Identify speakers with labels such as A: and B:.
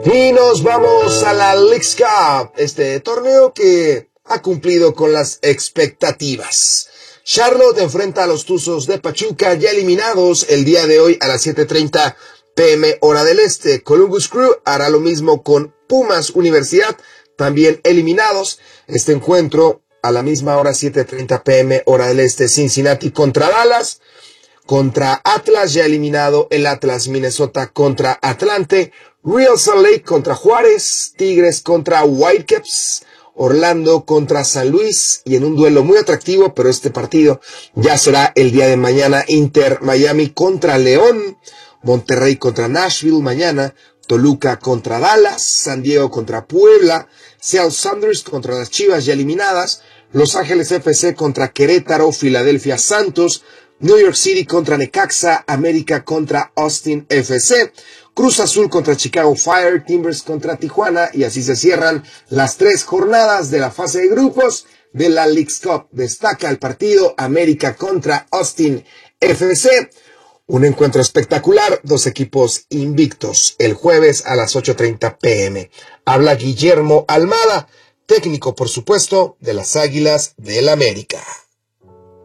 A: Y nos vamos a la Leagues Cup, este torneo que ha cumplido con las expectativas. Charlotte enfrenta a los Tuzos de Pachuca, ya eliminados el día de hoy a las 7:30 p.m. hora del este. Columbus Crew hará lo mismo con Pumas Universidad, también eliminados. Este encuentro a la misma hora, 7:30 p.m. hora del este. Cincinnati contra Dallas. Contra Atlas, ya eliminado el Atlas. Minnesota contra Atlante. Real Salt Lake contra Juárez. Tigres contra Whitecaps. Orlando contra San Luis. Y en un duelo muy atractivo, pero este partido ya será el día de mañana. Inter Miami contra León. Monterrey contra Nashville mañana. Toluca contra Dallas. San Diego contra Puebla. Seattle Sounders contra las Chivas ya eliminadas. Los Ángeles FC contra Querétaro. Filadelfia Santos. New York City contra Necaxa, América contra Austin FC, Cruz Azul contra Chicago Fire, Timbers contra Tijuana, y así se cierran las 3 jornadas de la fase de grupos de la Leagues Cup. Destaca el partido América contra Austin FC, un encuentro espectacular, 2 equipos invictos, el jueves a las 8:30 p.m. Habla Guillermo Almada, técnico, por supuesto, de las Águilas del América.